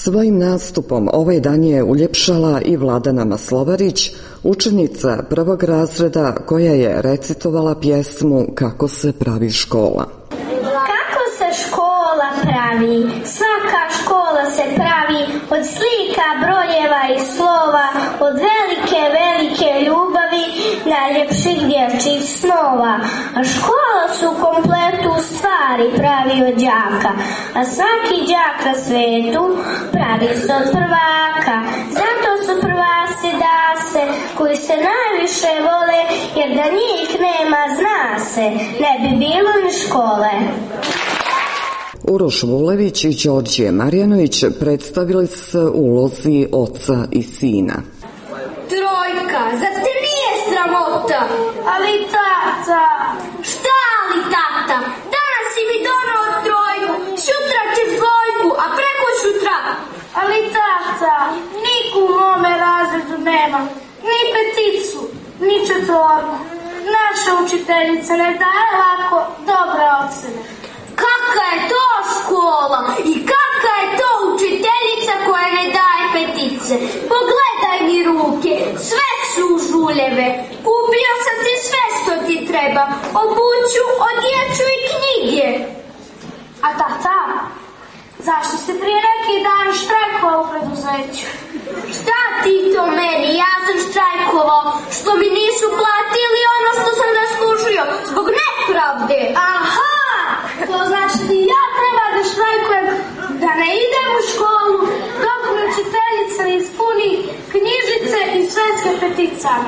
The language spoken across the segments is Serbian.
Svojim nastupom ovaj dan je uljepšala i Vladana Maslovarić, učenica prvog razreda koja je recitovala pjesmu Kako se pravi škola. Kako se škola pravi? Svaka škola se pravi od slika, brojeva i slova, od velike, velike ljubavi, najljepših dječjih snova. A škola su u kompletu stvari pravi od đaka, a svaki đak na svetu pravi se od prvaka. Zato su prvaci dase koji se najviše vole, jer da njih nema, zna se, ne bi bilo ni škole. Uroš Vulević i Đorđe Marjanović predstavili se u ulozi oca i sina. Trojka, zar te nije sramota? Ali tata. Šta ali tata? Danas si mi donao trojku, sutra ćeš dvojku, a preko sutra. Ali tata, niku u mome razredu nema, ni peticu, ni četvorku. Naša učiteljica ne daje lako dobre ocene. Kakva je to škola i kakva je to učiteljica koja ne daje petice? Pogledaj mi ruke, sve su žuljeve. Kupio sam ti sve što ti treba, obuću, odjeću i knjige. A tata, zašto ste prije neki dan štrajkovao u preduzeću? Šta ti to meni? Ja sam štrajkovao što mi nisu platili ono što sam zaslužio zbog nepravde. Aha! To znači da ja treba da štrajkujem, da ne idem u školu dok mi učiteljica ne ispuni knjižice i sveske peticama.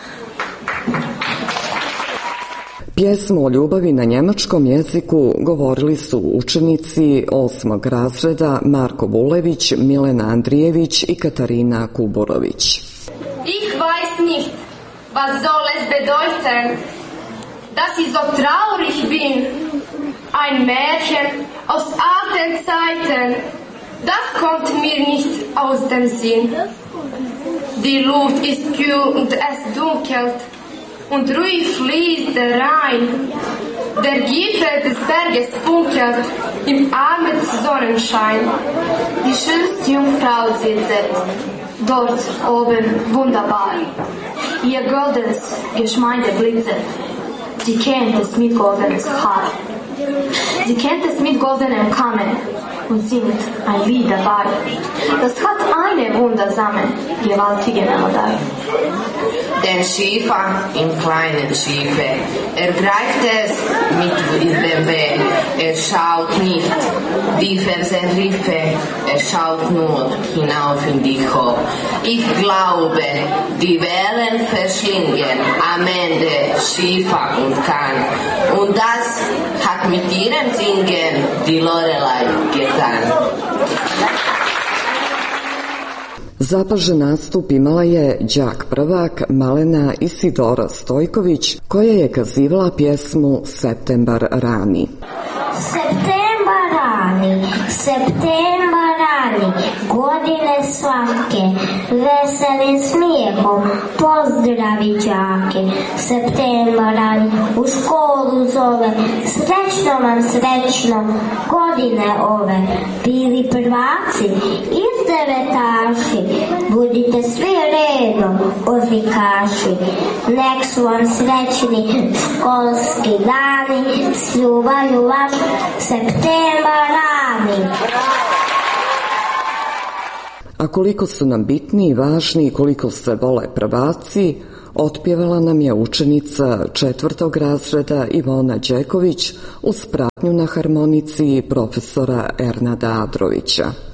Pjesmu o ljubavi na njemačkom jeziku govorili su učenici 8. razreda Marko Vulević, Milena Andrijević i Katarina Kuburović. Ich weiß nicht, was soll es bedeuten, dass ich so traurig bin. Ein Märchen aus alten Zeiten, das kommt mir nicht aus dem Sinn. Die Luft ist kühl und es dunkelt, und ruhig fließt der Rhein. Der Gipfel des Berges funkelt im armen Sonnenschein. Die schönste Jungfrau sitzt dort oben wunderbar. Ihr goldenes Geschmeide blitzet. Sie kennt es mit goldenes Haar. Sie kennt es mit goldenem Kamm und singt ein Lied dabei. Das hat eine wundersame, gewaltige Melodie. Den Schiefer im kleinen Schiefe, greift es mit dem Weg, schaut nicht die Felsenriffe, schaut nur hinauf in die Hoch. Ich glaube, die Wellen verschlingen am Ende Schiefer und Kahn. Und das hat mit ihrem Singen die Lorelei getan. Zapažen nastup imala je đak prvak Malena Isidora Stojković, koja je kazivala pjesmu Septembar rani. Septembar rani, septembar rani, godine svake, veselim smijehom, pozdravi đake. Septembar rani, u školu zove, srećno vam srećno, godine ove, bili prvaci iz devetaši, budite svi redom, odlikaši. Nek su vam srećni školski dani, s ljubavlju vam septembar rani. A koliko su nam bitni i važni i koliko se vole prvaci, otpjevala nam je učenica 4. razreda Ivona Đeković uz pratnju na harmonici profesora Ernada Adrovića.